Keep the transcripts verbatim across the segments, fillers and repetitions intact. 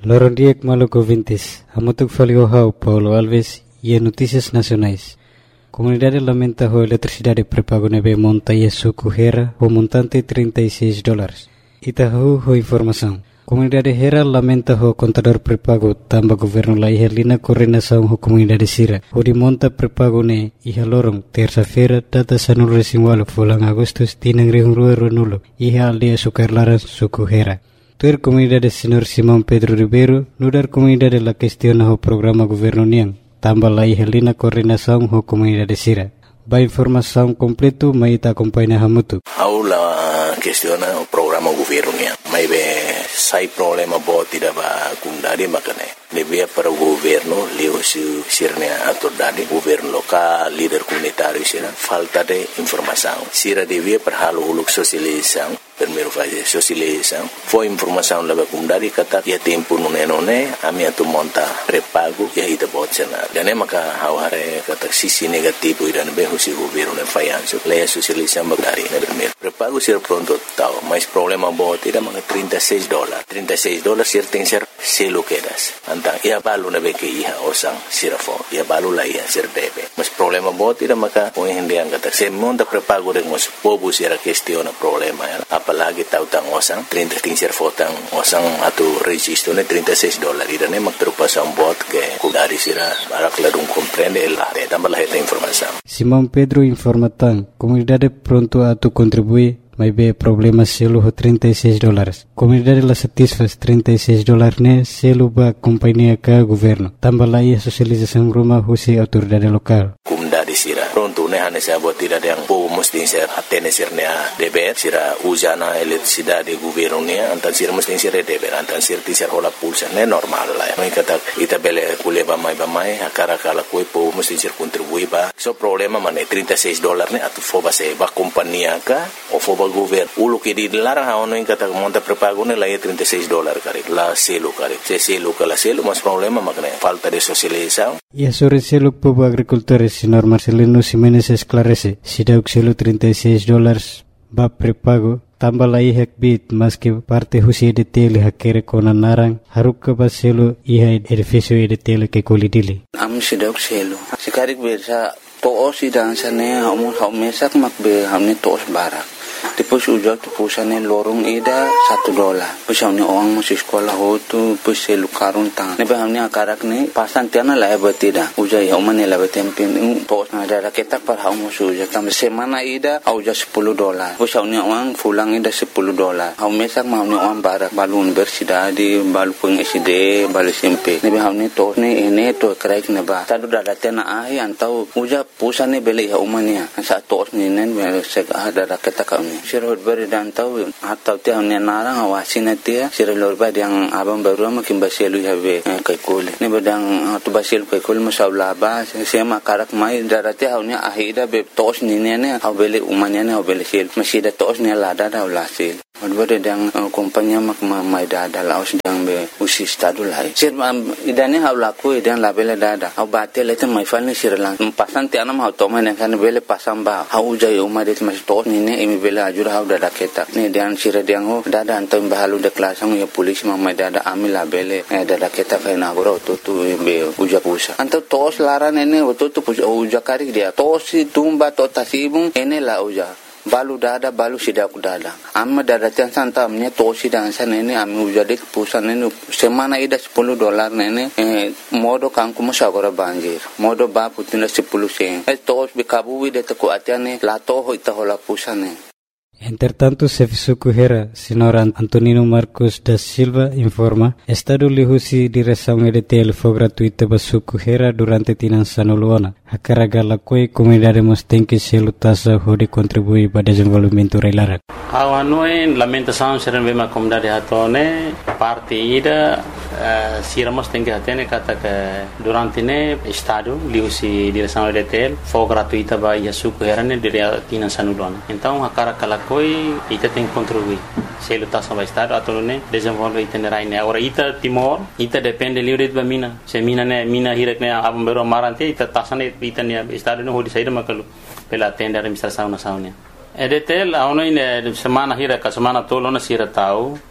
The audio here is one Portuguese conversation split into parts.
Lorondiek Maluco Vintes, Amutuk Faliohau, Paulo Alves e Notícias Nacionais. Comunidade lamenta a eletricidade prepago nebe monta e suco Hera, o montante trinta e seis dólares. Itahu ho informação. Comunidade Hera lamenta o contador prepago tamba governo la ihelina coordenação ho comunidade Sira. O de monta prepago ne iha lorong terça-feira data sanul resimwalo fulang Agustus tinang rihungrua ronulo iha aldea sukarlaran suco Hera. Tuer comunidade Senhor Simão Pedro Ribeiro, nudar comunidade la questiona o programa governo niang, tamba la ihelina coordenação ho comunidade Sira. Ba informação completo mai ta acompanha hamutu. Aula questiona o programa governo niang. Mai be sai problema boti da ba kundari makane. Devia para o governo, leo se sirne autoridade, governo local, líder comunitário, sira falta de informação. Sira devia para halo uluk socialização, primeiro fazer socialização. Foi informação lá para comunidade kata ya tempo nune nune, a minha tu monta prepago e aí da botena. Dan maka haware kata sisi negativo idan be husi governo ne fayanso. Leia socialização bagari ne primeiro. Prepago sira pronto tau, mas problema boti da maka trinta e seis dólares. trinta e seis dólares sir tem ser selo quedas. Antang ia balu na beke iha osang sirafo ia balu la iha sir debe mas problema bot ida maka o hindi ang kata se monta prepago de mas pobu sira questiona problema ya apalagi tautang osang trinta ting sir fotang osang atu registro ne trinta e seis dólares ida ne mak terpasang bot ke kudari sira barak ladung comprende la de tambah la esta informação. Simão Pedro informatan comunidade pronto a tu contribuir. Mas be problema selo ho trinta e seis dólares. Comunidade la satisfaz trinta e seis dólares ne selo ba companhia ka governo. Tambah la ia socialização rumah husi autoridade lokal. Comunidade sira pronto ne hane sa bot tidak yang po mesti ser atene sir ne deber sira usana eletricidade governo ne antan sir mesti sir deber antan sir ti sir hola pulsa ne normal la. Mai kata ita bele kuleba mai ba mai akara kala koi po mesti sir contribui ba. So problema mane trinta e seis dólares ne atu foba se ba companhia ka o foba governo ulo que dilarang ha ono in kata monta prepago ne la trinta e seis dólares kare la selo kare se selo kala selo mas problema makne falta de socialização e sobre selo povo agricultores senhor Marcelino Ximenes esclarece se deu selo trinta e seis dólares ba prepago tambah la ihak bit mas que parte husi de tele hakere kona narang haruk ba selo iha edificio de tele que colidili am se deu selo sekarik bersa to sidang sane hamu hamesak makbe hamne tos barak. Depois ujak tu pusane lorong ida satu dolar. Depois hamne orang masih sekolah ho tu depois selu karun tang. Nebe hamne akarak ne pasan tiana la batida. Ujai hamane la batempin tos na ada ketak par hamu suja kam semana ida auja sepuluh dolar. Depois hamne orang pulang ida sepuluh dolar. Hamesak hamne orang barak balun bersidadi balu peng S D balu S M P. Nebe hamne tos ne ene to kraik neba. Tadu dada tiana ahi antau uja pusane beli ha umania. Sa tos ni nen sek ada ketak Sirot beri dan tahu atau tiang ni narang awasin dia sirot beri yang abang baru makin basilu habe kaikul ni bedang tu basilu kaikul masalah bah saya makarak mai darati haunya ahida be tos ni ni ni hau beli umanya ni hau beli sil masih ada tos ni lada dah ulasil Beri yang kompanya mak mai dada laos yang be usi stadu lai sir idane hau laku idan labele dada hau batel itu mai fal ni sirlang pasan tiang nam hau toma ni kan beli pasang ba hau jai umarit masih tos ni ni imi beli ajur hau dada ketak ni dan sira diang ho dada antum bahalu de kelasang ya polisi mamai dada amil labele eh dada ketak kai na goro tu tu be uja pusa antum tos laran ene tu tu uja kari dia tos tumba to tasibung ene la uja balu dada balu sidak dada amma dada tiang santa amnya tosi dan sana ini ami uja de pusan ini semana ida sepuluh dolar nene eh modo kangku musagora banjir modo ba putina sepuluh sen eh tos bikabu de teko atiane la to ho ita hola pusane. Entretanto, Serviço Hera, senhor Antonino Marcos da Silva, informa, Estado lihusi direção E D T L foi gratuita para Suco Hera durante tinan sanuluana. A carga la coi comunidade mos tem que se lutasa hode contribuir para desenvolvimento reilarak. Awan noi lamentação seren bema comunidade hatone parte ida uh, siramos tem que atene kata que durante ne Estado lihusi direção E D T L foi gratuita para Suco Hera ne dire tinan sanuluana. Então a carga la coi ita tem que contribuir. Se lutasa para Estado atau ne desenvolve itinerai ne. Ora ita Timor ita depende livre de mina. Se mina ne mina hirek ne abam bero marante ita tasane ita ne Estado ne hodi saída makalu pela tenda administração nacional. E D T L a ono ine semana hira ka semana tolo na sira tau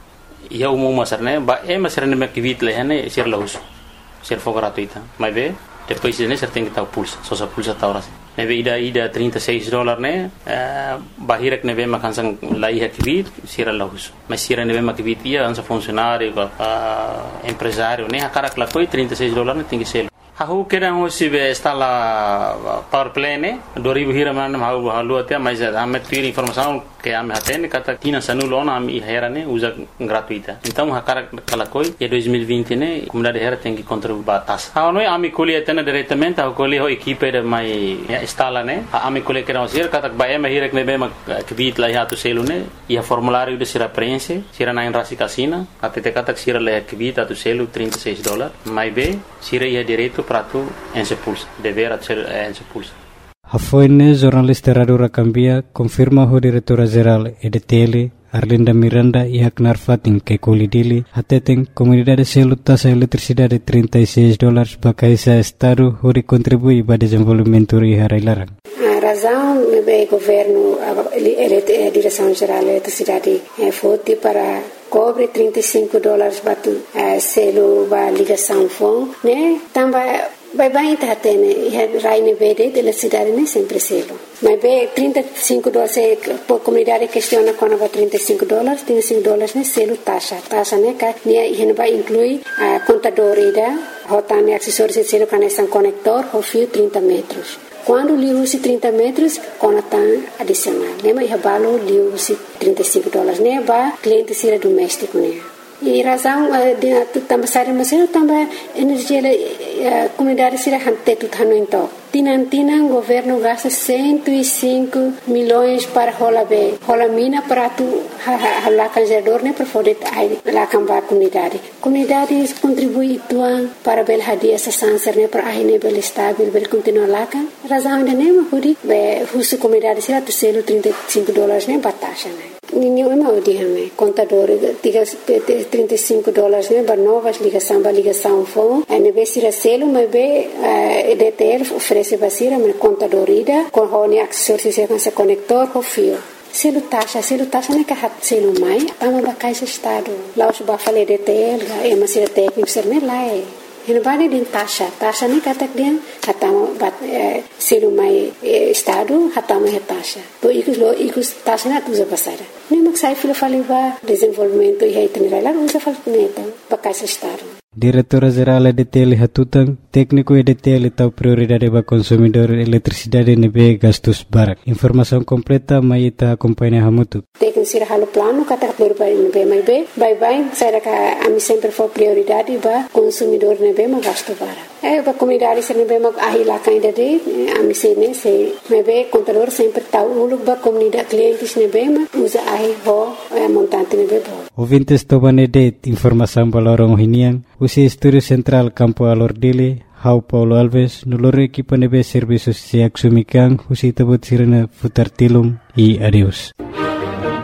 ia umum masarne ba e masarne me kivit lehane sir lahus sir for gratuita mas be depois né você tem que estar pulsa só só pulsa tá hora neve ida ida trinta e seis dólares né bahirek neve makan sang lai hakivit sir lahus mas sir neve makivit ia ansa funcionário empresário né akarak la coi trinta e seis dólares tem que ser Aku kira hosi be instala power play ne dua ribu hira mana mau halu atia mas ame tiri informação que ame hatene kata tina sanulona ame hera ne usa gratuita então hakara kalakoi e dois mil e vinte ne comunidade hera tem que contribuir batas ha no ame colhe tena diretamente a colhe ho equipe de mai instala ne ame colhe kira hosi kata ba ame hira ne be ma kvit la hatu selu ne e formulário de sira prense sira na rasi casina até kata sira la kvit atu selu trinta e seis dólares mai be sira ia direito para tu ensepulsa dever a ser ensepulsa. Hafoine jornalista Radura Cambia confirma o diretora-geral E D T L Arlinda Miranda e Aknar Fatin que colidili ateten comunidade selo taxa eletricidade trinta e seis dólares para caisa estado hori contribui para desenvolvimento e harailarang. A razão do governo a direção geral da eletricidade é forte para cobre trinta e cinco dólares para uh, selo para ligação fone, né? Também vai bem tá tendo e raine verde de eletricidade né sempre selo. Mas bem trinta e cinco dólares por comunidade questiona quando vai trinta e cinco dólares, trinta e cinco dólares né selo taxa, taxa né que né e vai inclui a contador ida, rotane acessórios de selo que são conector, o fio trinta metros. Quando liu se trinta metros, conectam adicional. Lembra e abalo liu se trinta e cinco dólares, né? Ba cliente sira doméstico, né? E razão de também sair mas eu também energia a comunidade sira hante tudo hano então. Tinan tinan governo gasta cento e cinco milhões para rola be, rola mina para tu hala canjador né para poder aí lá cambar comunidade. Comunidade contribui tuan para bel hadia essa sanser né para aí né bel estável bel continuar lá kan. Razão de né mas huri be husu comunidade sira tu selo trinta e cinco dólares né batasha né. Ninguém é mau dia né contador tiga trinta e cinco dólares né para novas ligação para ligação fone. Aí né be sira selo mas be E D T L oferece basira men contador ida com hone acessórios com esse conector o fio selo taxa selo taxa né que hat selo mai tama ba caixa estado lá os ba fale D T L é uma sira técnico ser né lá é ele vai de taxa taxa né kata dia hatama ba selo mai estado hatama é taxa to ikus lo ikus taxa na tuza passada nem max sai filo fale ba desenvolvimento e aí tem lá usa fale neta ba caixa estado. Diretora-geral E D T L Hatutang, técnico E D T L tahu prioridade para consumidor eletricidade nebe gastos barak. Informação completa mai ita acompanha hamutu. Técnico sira halo plano kata prioridade nebe mai be, bye bye, saya ka ami sempre for prioridade para consumidor nebe ma gasto barak. Eh para comunidade sira nebe ma ahila kainda de ami se ne se nebe contador sempre tahu uluk para comunidade clientes nebe ma usa ahi ho montante nebe bo. Ouvintes tobane de informação balorong hinian. Usi Estúdio Central Campo Alordile, Hau Paulo Alves, noloro equipa nebe serviços se axumikan, usi tabut sirena futar tilum e adeus.